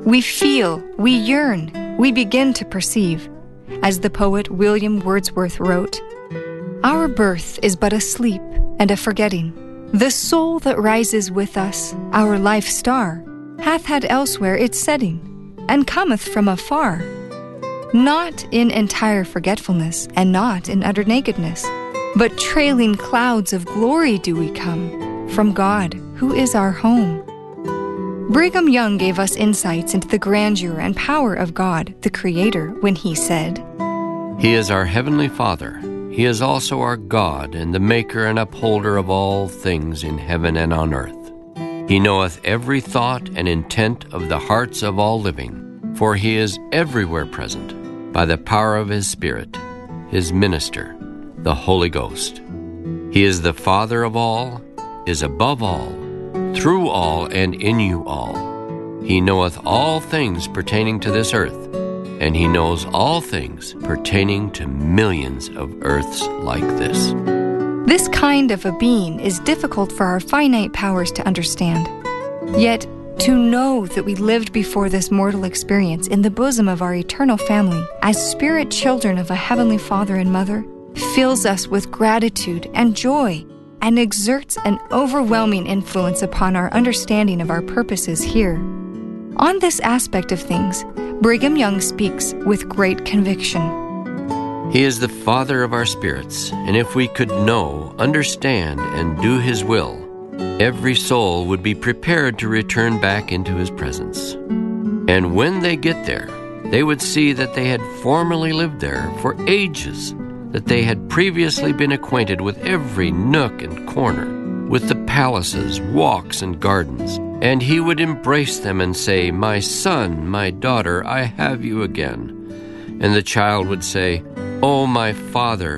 We feel, we yearn, we begin to perceive. As the poet William Wordsworth wrote, "Our birth is but a sleep and a forgetting. The soul that rises with us, our life star, hath had elsewhere its setting, and cometh from afar. Not in entire forgetfulness, and not in utter nakedness, but trailing clouds of glory do we come, from God, who is our home." Brigham Young gave us insights into the grandeur and power of God, the Creator, when he said, "He is our heavenly Father. He is also our God, and the maker and upholder of all things in heaven and on earth. He knoweth every thought and intent of the hearts of all living, for he is everywhere present, by the power of his Spirit, his minister, the Holy Ghost. He is the Father of all, is above all, through all, and in you all. He knoweth all things pertaining to this earth, and he knows all things pertaining to millions of earths like this." This kind of a being is difficult for our finite powers to understand. Yet, to know that we lived before this mortal experience in the bosom of our eternal family as spirit children of a heavenly Father and Mother fills us with gratitude and joy and exerts an overwhelming influence upon our understanding of our purposes here. On this aspect of things, Brigham Young speaks with great conviction. He is the Father of our spirits, and if we could know, understand, and do his will, every soul would be prepared to return back into his presence. And when they get there, they would see that they had formerly lived there for ages, that they had previously been acquainted with every nook and corner, with the palaces, walks, and gardens, and he would embrace them and say, "My son, my daughter, I have you again." And the child would say, "Oh, my father,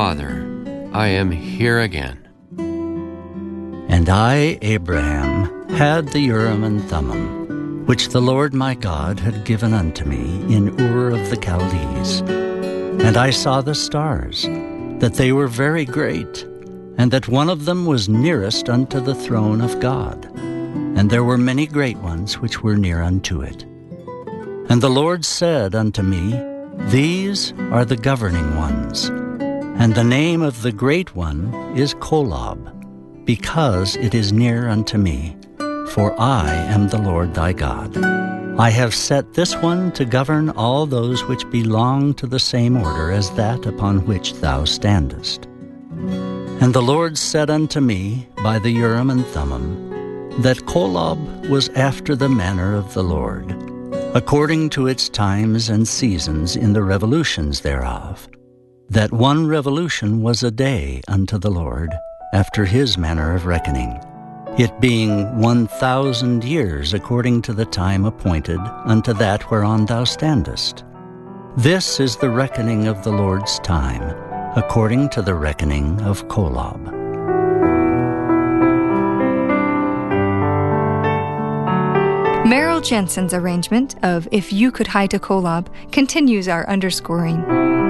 I am here again." "And I, Abraham, had the Urim and Thummim, which the Lord my God had given unto me in Ur of the Chaldees. And I saw the stars, that they were very great, and that one of them was nearest unto the throne of God. And there were many great ones which were near unto it. And the Lord said unto me, These are the governing ones, and the name of the great one is Kolob, because it is near unto me, for I am the Lord thy God. I have set this one to govern all those which belong to the same order as that upon which thou standest. And the Lord said unto me by the Urim and Thummim, that Kolob was after the manner of the Lord, according to its times and seasons in the revolutions thereof, that one revolution was a day unto the Lord, after his manner of reckoning, it being 1,000 years according to the time appointed unto that whereon thou standest. This is the reckoning of the Lord's time, according to the reckoning of Kolob. Merrill Jensen's arrangement of If You Could Hide a Kolob continues our underscoring.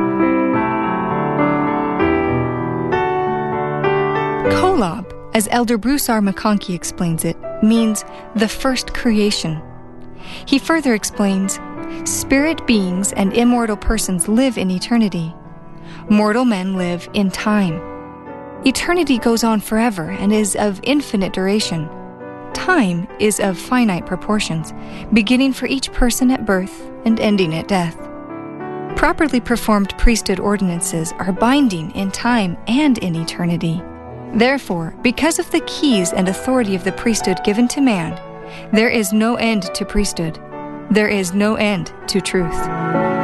Kolob, as Elder Bruce R. McConkie explains it, means the first creation. He further explains, spirit beings and immortal persons live in eternity. Mortal men live in time. Eternity goes on forever and is of infinite duration. Time is of finite proportions, beginning for each person at birth and ending at death. Properly performed priesthood ordinances are binding in time and in eternity. Therefore, because of the keys and authority of the priesthood given to man, there is no end to priesthood. There is no end to truth.